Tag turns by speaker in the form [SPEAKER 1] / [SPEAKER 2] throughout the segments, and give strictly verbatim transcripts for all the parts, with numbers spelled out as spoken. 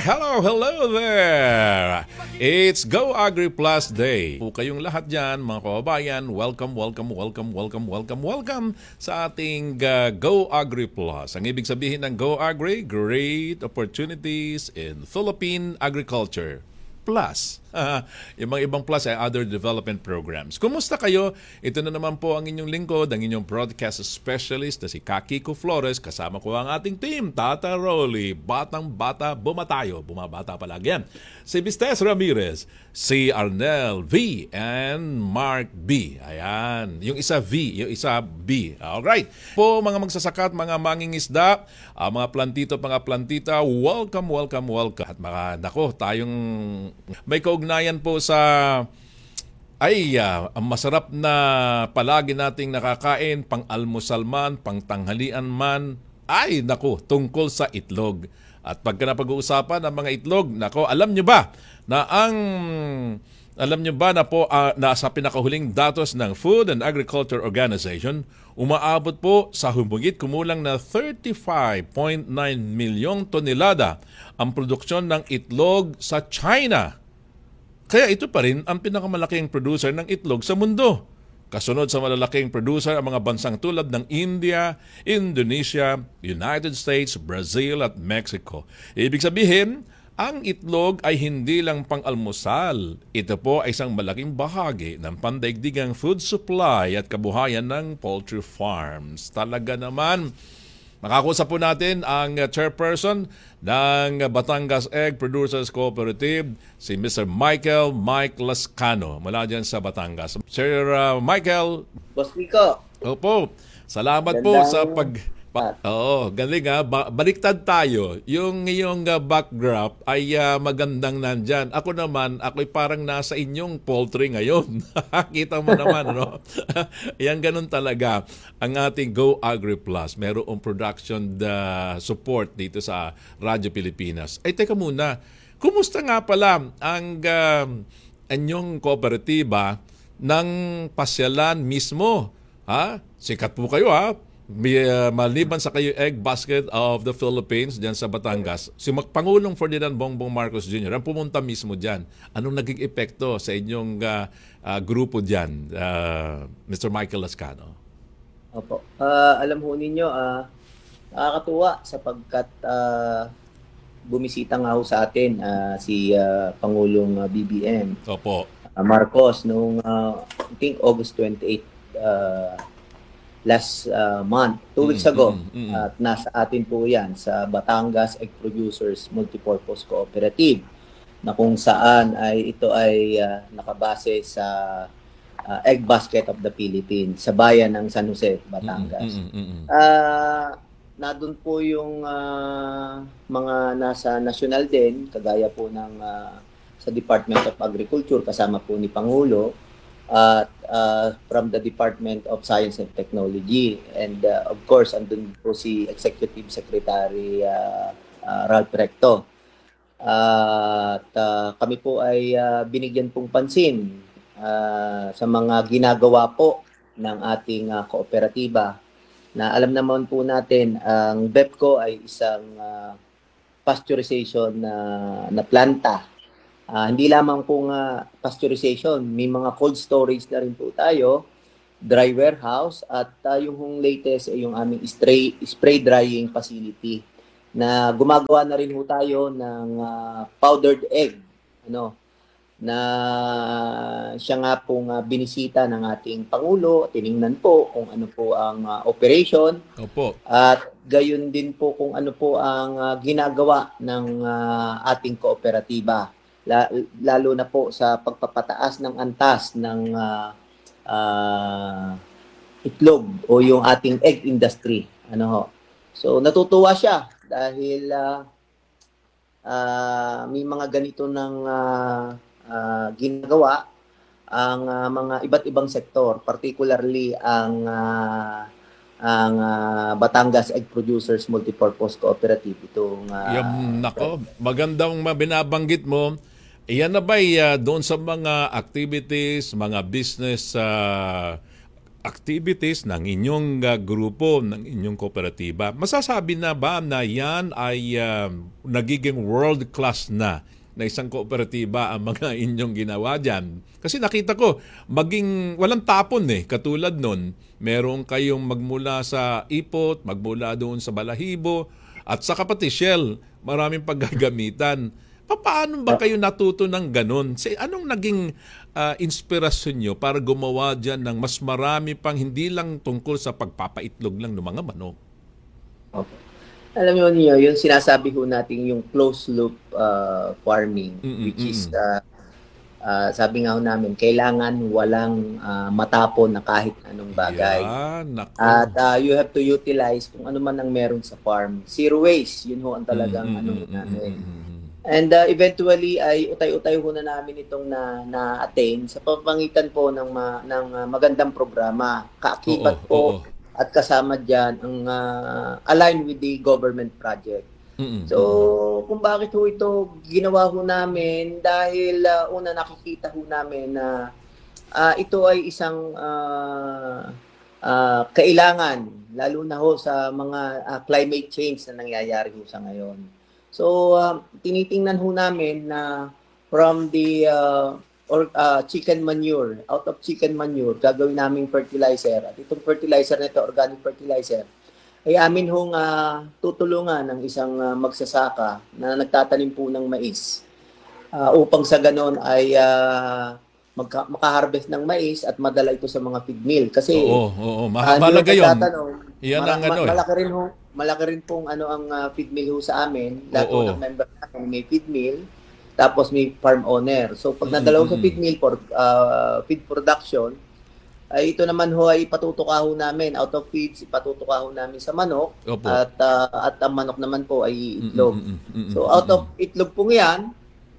[SPEAKER 1] Hello, hello there! It's Go Agri Plus Day. Po kayong lahat dyan, mga kababayan, welcome, welcome, welcome, welcome, welcome, welcome sa ating uh, Go Agri Plus. Ang ibig sabihin ng Go Agri, great opportunities in Philippine agriculture. Plus, uh, yung mga ibang plus ay other development programs. Kumusta kayo? Ito na naman po ang inyong lingkod, ang inyong broadcast specialist na si Kakiko Flores. Kasama ko ang ating team, Tata Rolly, Batang Bata Bumatayo. Bumabata palagi yan. Si Vistes Ramirez, si Arnel V, and Mark B. Ayan. Yung isa V, yung isa B. Alright. Po mga magsasaka at mga mangingisda, uh, mga plantito, mga plantita, welcome, welcome, welcome. At mga, nako, tayong may kaugnayan po sa ay uh, ang masarap na palagi nating nakakain, pang-almusal man, pang-tanghalian man, ay nako, tungkol sa itlog. At pagka napag-uusapan ng mga itlog, nako, alam nyo ba na ang alam nyo ba na po uh, na sa pinakahuling datos ng Food and Agriculture Organization, umaabot po sa humigit kumulang na thirty-five point nine milyong tonelada ang produksyon ng itlog sa China. Kaya ito pa rin ang pinakamalaking producer ng itlog sa mundo. Kasunod sa malalaking producer ang mga bansang tulad ng India, Indonesia, United States, Brazil at Mexico. Ibig sabihin, ang itlog ay hindi lang pang-almusal. Ito po ay isang malaking bahagi ng pandaigdigang food supply at kabuhayan ng poultry farms. Talaga naman, makakusap po natin ang chairperson ng Batangas Egg Producers Cooperative, si Mister Michael Mike Lascano, mula dyan sa Batangas. Sir uh, Michael.
[SPEAKER 2] Boss Rico.
[SPEAKER 1] Opo, salamat Gandang... po sa pag... Pa, oo, galing ha. Ba- baliktad tayo. Yung iyong uh, backdrop ay uh, magandang nandyan. Ako naman, ako'y parang nasa inyong poultry ngayon. Kita mo naman, no? Yan, ganun talaga ang ating Go Agri Plus. Merong production uh, support dito sa Radyo Pilipinas. Ay, teka muna. Kumusta nga pala ang uh, inyong kooperatiba ng pasyalan mismo? Ha? Sikat po kayo, ha? May, uh, maliban sa kayo Egg Basket of the Philippines dyan sa Batangas, si Pangulong Ferdinand Bongbong Marcos Junior ang pumunta mismo dyan. Anong naging epekto sa inyong uh, uh, grupo dyan, uh, Mister Michael Lascano?
[SPEAKER 2] Opo. Uh, alam ho ninyo, uh, nakakatuwa sapagkat uh, bumisita nga ho sa atin uh, si uh, Pangulong uh, B B M
[SPEAKER 1] Opo.
[SPEAKER 2] Uh, Marcos noong uh, I think August twenty-eighth uh, last uh, month, two weeks ago. Mm, mm, mm. At nasa atin po yan sa Batangas Egg Producers Multipurpose Cooperative, na kung saan ay ito ay uh, nakabase sa uh, Egg Basket of the Philippines sa bayan ng San Jose, Batangas. Mm, mm, mm, mm. Uh, Nandun po yung uh, mga nasa national din, kagaya po ng uh, sa Department of Agriculture, kasama po ni Pangulo, at uh, from the Department of Science and Technology, and uh, of course andun po si Executive Secretary uh, uh, Ralph Recto. Uh, at uh, kami po ay uh, binigyan pong pansin uh, sa mga ginagawa po ng ating uh, kooperatiba, na alam naman po natin ang B E P C O ay isang uh, pasteurization na, na planta. Uh, hindi lamang po nga pasteurization, may mga cold storage na rin po tayo, dry warehouse, at uh, yung latest ay yung aming spray, spray drying facility na gumagawa na rin po tayo ng uh, powdered egg, ano, na siya nga pong uh, binisita ng ating Pangulo, tiningnan po kung ano po ang uh, operation.
[SPEAKER 1] Opo.
[SPEAKER 2] At gayon din po kung ano po ang uh, ginagawa ng uh, ating kooperatiba. Lalo na po sa pagpapataas ng antas ng uh, uh, itlog o yung ating egg industry. Ano ho. So natutuwa siya dahil uh, uh, may mga ganito ng uh, uh, ginagawa ang uh, mga iba't ibang sektor, particularly ang uh, ang uh, Batangas Egg Producers Multipurpose Cooperative. Itong uh,
[SPEAKER 1] Yung, nako, magandang binabanggit mo. Iyan na ba uh, doon sa mga activities, mga business uh, activities ng inyong uh, grupo, ng inyong kooperatiba. Masasabi na ba na yan ay uh, nagiging world-class na na isang kooperatiba ang mga inyong ginawa dyan? Kasi nakita ko, maging walang tapon eh. Katulad nun, meron kayong magmula sa ipot, magmula doon sa balahibo, at saka pati shell, maraming paggagamitan. Paano ba kayo natuto ng ganun? Say, anong naging uh, inspirasyon nyo para gumawa dyan ng mas marami pang hindi lang tungkol sa pagpapaitlog lang ng mga manok?
[SPEAKER 2] Okay. Alam mo niyo, yung sinasabi ho natin yung closed loop uh, farming, mm-mm, which is, uh, uh, sabi nga ho namin, kailangan walang uh, matapon na kahit anong bagay.
[SPEAKER 1] Yeah,
[SPEAKER 2] At uh, you have to utilize kung ano man ang meron sa farm. Zero waste, yun ho ang talagang
[SPEAKER 1] mm-mm,
[SPEAKER 2] ano
[SPEAKER 1] mm-mm,
[SPEAKER 2] namin.
[SPEAKER 1] mm-mm.
[SPEAKER 2] And uh, eventually ay utay-utay ho na namin itong na na-attain sa pamamagitan po ng ma, ng uh, magandang programa. Kaakibat
[SPEAKER 1] oo,
[SPEAKER 2] po
[SPEAKER 1] oo.
[SPEAKER 2] At kasama diyan ang uh, align with the government project.
[SPEAKER 1] Mm-mm,
[SPEAKER 2] so, mm-mm. kung bakit ho ito ginawa ho namin dahil uh, una nakikita ho namin na uh, ito ay isang uh, uh, kailangan lalo na ho sa mga uh, climate change na nangyayari ho sa ngayon. So, uh, tinitingnan ho namin na from the uh, or, uh, chicken manure, out of chicken manure, gagawin naming fertilizer. At itong fertilizer na ito, organic fertilizer, ay amin hong uh, tutulungan ng isang uh, magsasaka na nagtatanim po ng mais uh, upang sa ganon ay uh, magka- makaharvest ng mais at madala ito sa mga feed mill. Kasi,
[SPEAKER 1] oo, oo,
[SPEAKER 2] uh,
[SPEAKER 1] mahalaga yun.
[SPEAKER 2] Yan ang ano, ma- malaki rin ho, malaki rin pong ano ang uh, feed mill ho sa amin. Lahat ng member namin may feed mill, tapos may farm owner. So pag nadalaw mm-hmm. sa feed mill for uh, feed production, ay ito naman ho ay ipatutuka ho namin out of feeds, ipatutuka ho namin sa manok. Opo. At uh, at ang manok naman po ay itlog. Mm-hmm. Mm-hmm. So out of itlog pong 'yan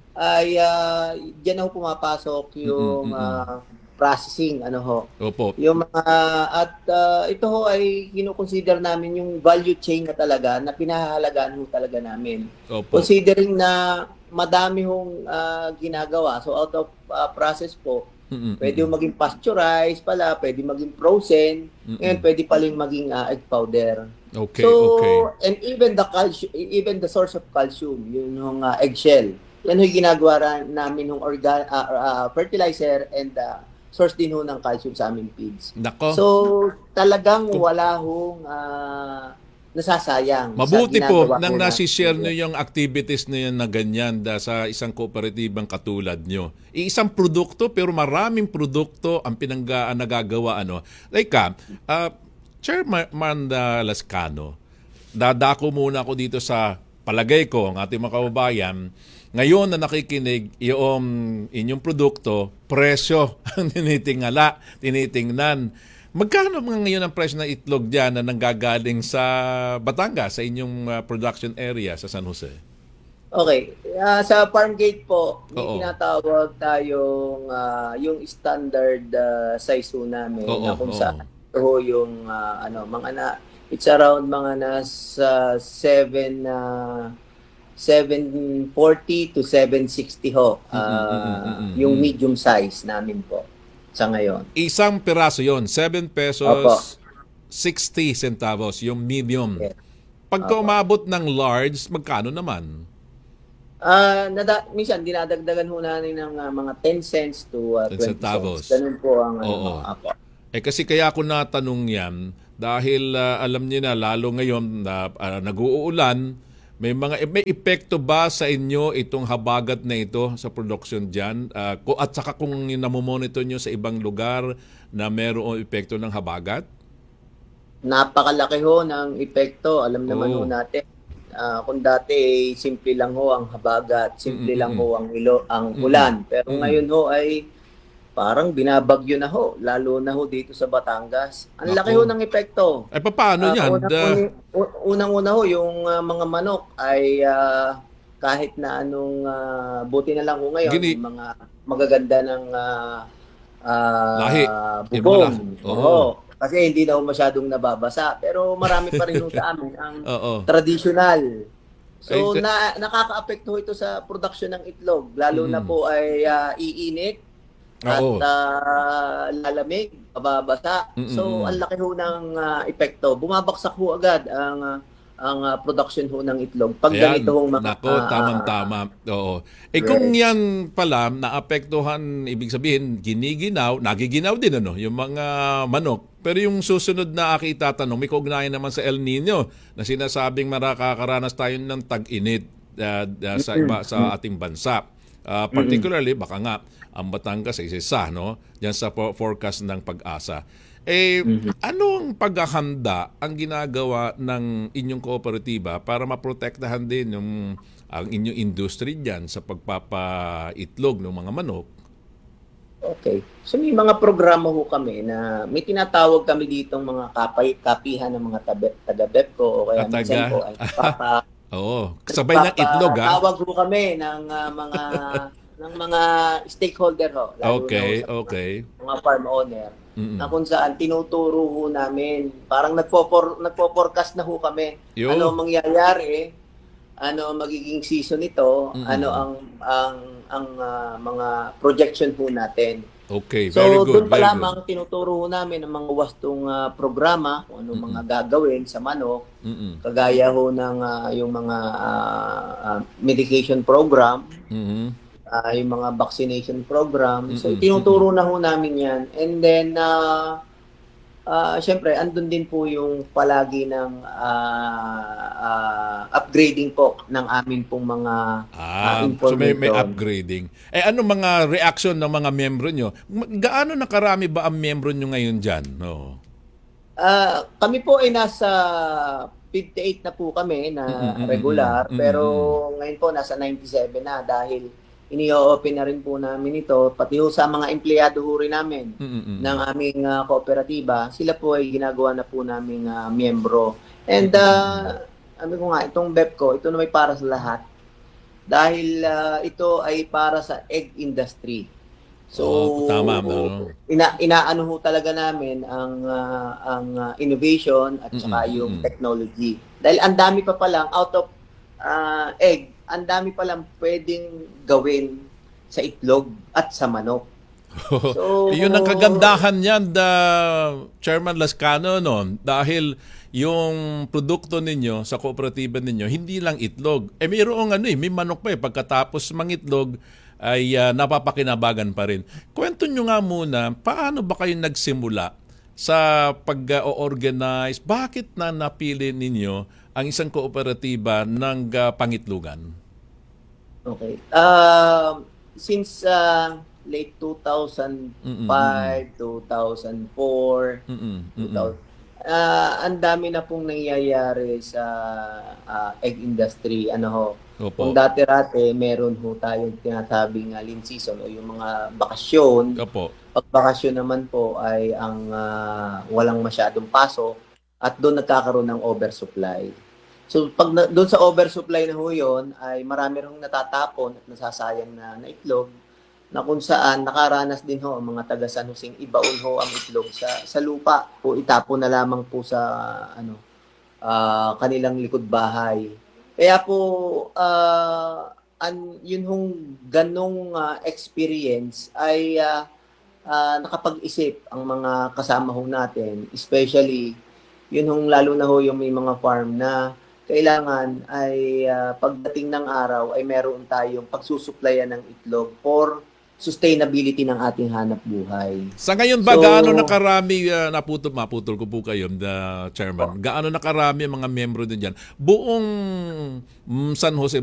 [SPEAKER 2] ay uh, diyan ho pumapasok yung uh, processing ano ho.
[SPEAKER 1] Opo.
[SPEAKER 2] Yung mga at uh, ito ho ay kino-consider namin yung value chain na talaga na pinahahalagaan ho talaga namin. Opo. Considering na madami hong uh, ginagawa. So out of uh, process po, mm-mm, pwede mm-mm. maging pasteurized pala, pwede maging frozen, and pwede paling maging uh, egg powder.
[SPEAKER 1] Okay,
[SPEAKER 2] so,
[SPEAKER 1] okay.
[SPEAKER 2] And even the calcium, even the source of calcium, yun yung uh, eggshell. Yan yung ginagawa namin ng organ uh, uh, fertilizer and uh, source din ho ng calcium sa aming feeds.
[SPEAKER 1] Nako.
[SPEAKER 2] So, talagang wala hong uh, nasasayang.
[SPEAKER 1] Mabuti po nang nasi-share nyo yung activities na yan na ganyan da, sa isang kooperatibang katulad nyo. Iisang produkto pero maraming produkto ang pinangga nagagawa. Ano. Like ka, uh, Chairman uh, Lascano, dadako muna ako dito sa palagay ko, ang ating mga kababayan, ngayon na nakikinig, yung inyong produkto, presyo ang tinitingala, tinitingnan. Magkano mga ngayon ang presyo ng itlog dyan na nanggagaling sa Batangas, sa inyong uh, production area sa San Jose?
[SPEAKER 2] Okay. Uh, sa farm gate po, may Oo. tinatawag tayong uh, yung standard uh, size ho namin Oo. na kung saan ho yung uh, ano, mga na, it's around mga nasa seven uh, seven forty to seven sixty ho. Uh, mm-hmm. Yung medium size namin po sa ngayon.
[SPEAKER 1] Isang piraso yon, seven pesos, Opo. sixty centavos, yung medium. Yes. Pagka Opo. umabot ng large, magkano naman?
[SPEAKER 2] Uh, nada, minsan, dinadagdagan ho namin ng uh, mga ten cents to uh, twenty
[SPEAKER 1] centavos.
[SPEAKER 2] Cents. Ganun po ang
[SPEAKER 1] Oo.
[SPEAKER 2] ano. Opo.
[SPEAKER 1] Eh kasi kaya ako natanong yan, dahil uh, alam niyo na, lalo ngayon na uh, nag-uulan, may mga may epekto ba sa inyo itong habagat na ito sa production diyan? Uh, at saka kung namomonitor niyo sa ibang lugar na mayroong epekto ng habagat?
[SPEAKER 2] Napakalaki ho ng epekto. Alam naman oh. ho natin. Uh, kung dati eh, simple lang ho ang habagat, simple mm-hmm. lang ho ang ilo, ang ulan. Mm-hmm. Pero mm-hmm. ngayon ho ay parang binabagyo na ho, lalo na ho dito sa Batangas. Ang Ako. laki ho ng epekto.
[SPEAKER 1] Eh, paano uh, yan?
[SPEAKER 2] Unang, uh... unang-una ho, yung uh, mga manok ay uh, kahit na anong, uh, buti na lang ho ngayon, Gini... yung mga magaganda ng uh, uh,
[SPEAKER 1] lahi.
[SPEAKER 2] bubong. Oo. Oo. Kasi hindi na ho masyadong nababasa. Pero marami pa rin ho sa amin ang traditional. So, Ay, na, nakaka-apekto ito sa production ng itlog. Lalo mm. na po ay uh, iinit. at
[SPEAKER 1] Oo.
[SPEAKER 2] ah, lalamig, mababasa.
[SPEAKER 1] Mm,
[SPEAKER 2] So,
[SPEAKER 1] mm.
[SPEAKER 2] ang laki ho ng ah, epekto. Bumabaksak ho agad ang ah, ang ah, production ho ng itlog pag ganito
[SPEAKER 1] Ayan,
[SPEAKER 2] hong mga
[SPEAKER 1] nako,
[SPEAKER 2] ah, ah,
[SPEAKER 1] tamang-tama. Oo. Eh kung
[SPEAKER 2] yes.
[SPEAKER 1] yan pala naapektuhan, ibig sabihin giniginaw, nagiginaw din ano, yung mga manok. Pero yung susunod na aki itatanong, may kaugnayan naman sa El Nino na sinasabing marakakaranas tayo ng tag-init ah, ah, sa
[SPEAKER 2] Mm,
[SPEAKER 1] iba sa ating bansa. Ah,
[SPEAKER 2] mm,
[SPEAKER 1] particularly baka nga ang Batangas ay isa, no? Diyan sa for- forecast ng pag-asa. Eh,
[SPEAKER 2] mm.
[SPEAKER 1] anong paghahanda ang ginagawa ng inyong kooperatiba para maprotektahan din yung ang inyong industry diyan sa pagpapaitlog ng mga manok?
[SPEAKER 2] Okay. So may mga programa ho kami na may tinatawag kami ditong mga kapay, kapihan ng mga taga, taga-BEPCO o kaya
[SPEAKER 1] At
[SPEAKER 2] minsan
[SPEAKER 1] taga
[SPEAKER 2] po ay papa
[SPEAKER 1] Oo, sabay ng itlog ah.
[SPEAKER 2] Papatawag ho kami ng ah, mga ng mga stakeholder ho, lalo na ho
[SPEAKER 1] Okay,
[SPEAKER 2] sa mga,
[SPEAKER 1] okay.
[SPEAKER 2] mga farm owner na
[SPEAKER 1] Mm.
[SPEAKER 2] kung saan tinuturo ho namin, parang nagpo-for, nagpo-forecast na ho kami ano
[SPEAKER 1] Yo.
[SPEAKER 2] ang mangyayari, ano ang magiging season nito, ano
[SPEAKER 1] Mm.
[SPEAKER 2] ang ang ang ah, mga projection ho natin.
[SPEAKER 1] Okay, very
[SPEAKER 2] So,
[SPEAKER 1] good,
[SPEAKER 2] doon pa
[SPEAKER 1] very good.
[SPEAKER 2] lamang tinuturo ho namin ang mga wastong ah, programa, kung ano mga
[SPEAKER 1] Mm.
[SPEAKER 2] gagawin sa manok,
[SPEAKER 1] Mm.
[SPEAKER 2] kagaya ho ng ah, yung mga ah, ah, medication program,
[SPEAKER 1] Mm.
[SPEAKER 2] ah, yung mga vaccination program. So,
[SPEAKER 1] Mm. Mm.
[SPEAKER 2] tinuturo na ho namin yan. And then, uh, uh, syempre, andun din po yung palagi ng ah, ah, upgrading po ng amin pong mga ah,
[SPEAKER 1] Ah, so may may
[SPEAKER 2] information.
[SPEAKER 1] upgrading. Eh ano mga reaction ng mga miyembro nyo? Ma- Gaano na karami ba ang miyembro nyo ngayon diyan? No.
[SPEAKER 2] Ah, kami po ay nasa fifty-eight na po kami
[SPEAKER 1] Mm.
[SPEAKER 2] na
[SPEAKER 1] Mm.
[SPEAKER 2] regular,
[SPEAKER 1] Mm.
[SPEAKER 2] pero
[SPEAKER 1] Mm.
[SPEAKER 2] ngayon po nasa ninety-seven na dahil ini-open na rin po namin ito, pati ho sa mga empleyado ho rin namin
[SPEAKER 1] Mm.
[SPEAKER 2] ng
[SPEAKER 1] Mm.
[SPEAKER 2] aming ah, kooperatiba, sila po ay ginagawa na po naming ah, miyembro. And
[SPEAKER 1] Mm.
[SPEAKER 2] uh, sabi ko nga, itong BEPCO, ito na may para sa lahat dahil ah, ito ay para sa egg industry. So,
[SPEAKER 1] Oo, tama, no.
[SPEAKER 2] ina inaano ho talaga namin ang ah, ang ah, innovation at
[SPEAKER 1] Mm.
[SPEAKER 2] saka yung
[SPEAKER 1] Mm.
[SPEAKER 2] technology. Dahil ang dami pa palang out of ah, egg, ang dami palang pwedeng gawin sa itlog at sa manok. So,
[SPEAKER 1] Iyon ang kagandahan niyan, the Chairman Lascano, no? Dahil yung produkto ninyo sa kooperatiba ninyo, hindi lang itlog. Eh mayroong ano eh, may manok pa eh. Pagkatapos mangitlog, ay ah, napapakinabagan pa rin. Kwento nyo nga muna, paano ba kayo nagsimula sa pag-organize? Bakit na napili ninyo ang isang kooperatiba ng ah, pangitlugan?
[SPEAKER 2] okay. Um, since ah, late
[SPEAKER 1] Mm, mm,
[SPEAKER 2] two thousand five, two thousand four,
[SPEAKER 1] mm, mm,
[SPEAKER 2] two
[SPEAKER 1] mm,
[SPEAKER 2] thousand ah, ang dami na pong nangyayari sa ah, egg industry. Ano ho, kung
[SPEAKER 1] Opo.
[SPEAKER 2] dati-rate, meron ho tayong tinatawag nga lean season o yung mga bakasyon.
[SPEAKER 1] Opo.
[SPEAKER 2] Pag bakasyon naman po ay ang ah, walang masyadong pasok at doon nagkakaroon ng oversupply. So pag na, doon sa oversupply na ho yun, ay marami rin natatapon at nasasayang na, na itlog na kung saan nakaranas din ho ang mga taga San Jose ibaon ho ang itlog sa sa lupa o itapon na lamang po sa ano ah, kanilang likod bahay. Kaya po ah, an, yun hong ganong ah, experience ay ah, ah, nakapag-isip ang mga kasama ho natin, especially yun hong lalo na ho yung may mga farm na kailangan ay ah, pagdating ng araw ay meron tayong pagsusuplayan ng itlog for sustainability ng ating hanap buhay.
[SPEAKER 1] Sa ngayon ba,
[SPEAKER 2] So,
[SPEAKER 1] gaano na karami, uh, naputol, maputol ko po kayo, the chairman, gaano na karami ang mga membro din dyan? Buong mm, San Jose